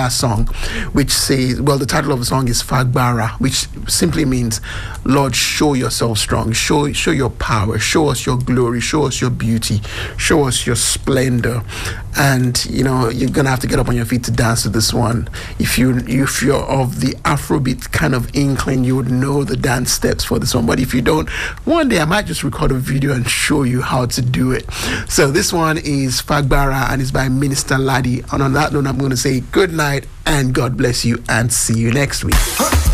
last song, which says, well, the title of the song is Fagbara, which simply means, Lord, show yourself strong, show your power, show us your glory, show us your beauty, show us your splendor. And you're gonna have to get up on your feet to dance to this one. If you're of the Afrobeat kind of inkling, you would know the dance steps for this one. But if you don't, one day I might just record a video and show you how to do it. So this one is Fagbara and it's by Minister Laddie. And on that note, I'm going to say good night and God bless you and see you next week.